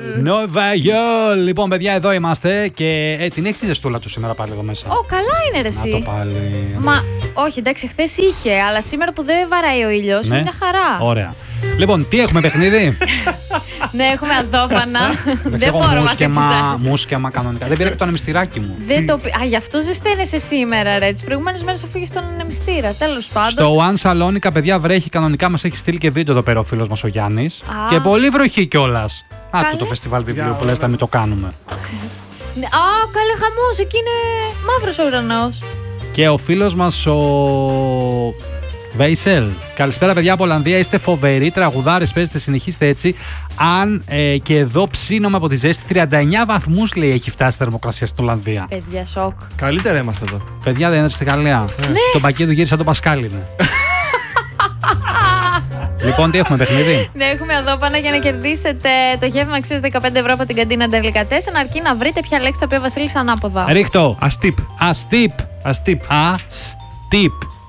Νόβα Γιόλ. Λοιπόν, παιδιά, εδώ είμαστε και την έχει τη ζεστούλα του σήμερα πάλι εδώ μέσα. Καλά είναι ρε εσύ. Να το πάλι. Μα όχι, εντάξει, χθες είχε, αλλά σήμερα που δεν βαράει ο ήλιος, είναι μια χαρά. Ωραία. Λοιπόν, τι έχουμε, παιχνίδι? Ναι, έχουμε αδόφανα. Δεν μπορώ να μουσκιαμα κανονικά. Δεν πήρα και το ανεμιστηράκι μου. Γι' αυτό ζεσταίνεσαι σήμερα, ρε. Τις προηγούμενες μέρες αφού είχες τον ανεμιστήρα. Τέλος πάντων. Στο One Salonica, παιδιά, βρέχει κανονικά. Μας έχει στείλει και βίντεο εδώ πέρα ο φίλος μας ο Γιάννης. Και πολύ βροχή κιόλας. Το φεστιβάλ βιβλίου που λες να μην το κάνουμε. Καλέ χαμός, εκεί είναι μαύρος ο ουρανός. Και ο φίλος μας ο Βέισελ. Καλησπέρα, παιδιά από Ολλανδία. Είστε φοβεροί τραγουδάρες, παίζετε, συνεχίστε έτσι. Αν και εδώ ψήνομαι από τη ζέστη. 39 βαθμούς λέει έχει φτάσει η θερμοκρασία στην Ολλανδία. Παιδιά, σοκ. Καλύτερα είμαστε εδώ. Παιδιά, δεν είστε στη Γαλλία. Ναι. Το πακέτο γύρισε το Πασκάλι. Λοιπόν, τι έχουμε, παιχνίδι? Ναι, έχουμε εδώ πάνω για να κερδίσετε το γεύμα αξίας 15 ευρώ από την καντίνα Ντελικατέσεν, αρκεί να βρείτε ποια λέξη τα οποία Βασίλης ανάποδα. Ρίχτω. Αστίπ. Αστίπ. Αστίπ. Αστίπ.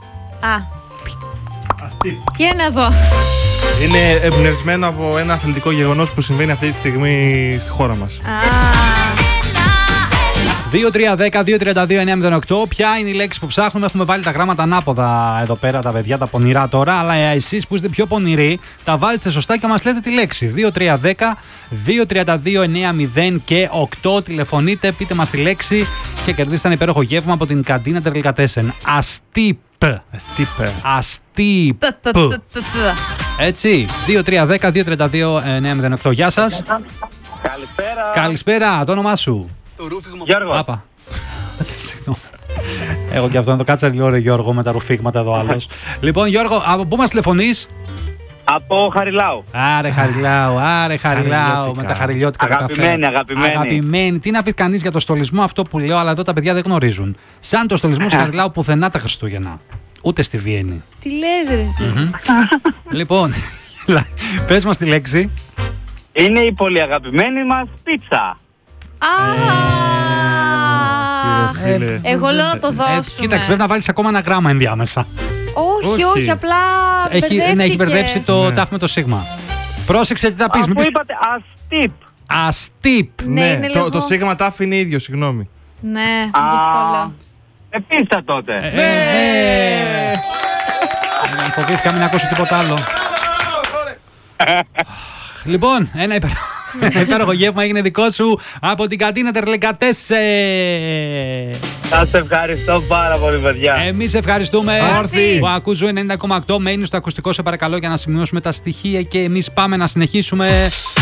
Αστίπ. Τι είναι εδώ? Είναι εμπνευσμένο από ένα αθλητικό γεγονός που συμβαίνει αυτή τη στιγμή στη χώρα μας. 2-3-10-2-32-908. Ποια είναι η λέξη που ψάχνουμε? Έχουμε βάλει τα γράμματα ανάποδα εδώ πέρα, τα παιδιά, τα πονηρά τώρα. Αλλά εσείς που είστε πιο πονηροί, τα βάζετε σωστά και μας λέτε τη λέξη. 2-3-10-2-32-9-0 και 8. Τηλεφωνείτε, πείτε μας τη λέξη και κερδίστε ένα υπέροχο γεύμα από την καντίνα Ντελικατέσεν. Αστίπ. Αστίπ. Έτσι. 2-3-10-2-32-9-08. Γεια σας. Καλησπέρα. Καλησπέρα. Το όνομά σου? Γιώργο. Άπα. Συγγνώμη. Έχω και αυτό να το κάτσα λίγο, ρε Γιώργο, με τα ρουφίγματα εδώ άλλος. Λοιπόν, Γιώργο, από πού μας τηλεφωνείς? Από Χαριλάου. Άρε Χαριλάου, με τα χαριλιώτικα τα καφέ. Αγαπημένη. Τι να πει κανείς για το στολισμό, αυτό που λέω, αλλά εδώ τα παιδιά δεν γνωρίζουν. Σαν το στολισμό σε Χαριλάου πουθενά τα Χριστούγεννα. Ούτε στη Βιέννη. Τι λες ρε εσύ? Λοιπόν, πες μας τη λέξη. Είναι η πολύ αγαπημένη μας πίτσα. Εγώ λέω να το δώσουμε. Κοίταξε, πρέπει να βάλεις ακόμα ένα γράμμα ενδιάμεσα. Όχι, απλά έχει μπερδέψει το τάφ με το σίγμα. Πρόσεξε τι θα πεις. Αφού είπατε αστίπ. Αστίπ. Ναι, το σίγμα τάφ είναι ίδιο, συγγνώμη. Ναι, γι' αυτό λέω. Πίτσα τότε. Φοβήθηκα μην ακούσω τίποτα άλλο. Λοιπόν, ένα υπέροχο γεύμα έγινε δικό σου από την καντίνα Ντελικατέσεν. Σας ευχαριστώ πάρα πολύ, παιδιά. Εμείς ευχαριστούμε. Που ακούς 90,8. Μένει στο ακουστικό, σε παρακαλώ, για να σημειώσουμε τα στοιχεία και εμείς πάμε να συνεχίσουμε.